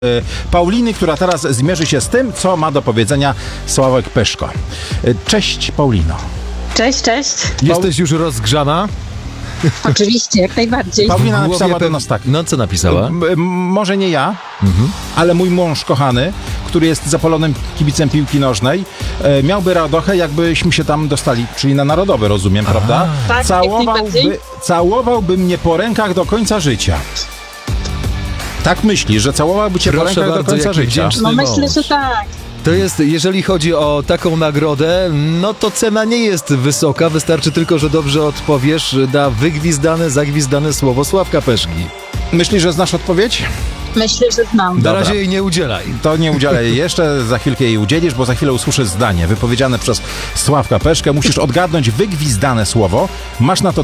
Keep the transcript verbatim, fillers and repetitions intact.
Pauliny, która teraz zmierzy się z tym, co ma do powiedzenia Sławek Peszko. Cześć, Paulino. Cześć, cześć. Jesteś już rozgrzana? Oczywiście, jak najbardziej. Paulina W głowie napisała do pew- nas tak. No co napisała? M- m- może nie ja, ale mój mąż kochany, który jest zapalonym kibicem piłki nożnej, e, miałby radochę, jakbyśmy się tam dostali, czyli na narodowy, rozumiem, prawda? Tak, jak Całowałby, najbardziej. całowałby mnie po rękach do końca życia. Tak myśli, że całowałby cię po Proszę rękach do bardzo, końca jaki życia. wdzięczny No myślę, mąż. że tak. To jest, jeżeli chodzi o taką nagrodę, no to cena nie jest wysoka, wystarczy tylko, że dobrze odpowiesz na wygwizdane, zagwizdane słowo Sławka Peszki. Myślisz, że znasz odpowiedź? Myślę, że znam. Na Dobra. razie jej nie udzielaj. To nie udzielę jej jeszcze, za chwilkę jej udzielisz, bo za chwilę usłyszę zdanie wypowiedziane przez Sławka Peszkę. Musisz odgadnąć wygwizdane słowo. Masz na to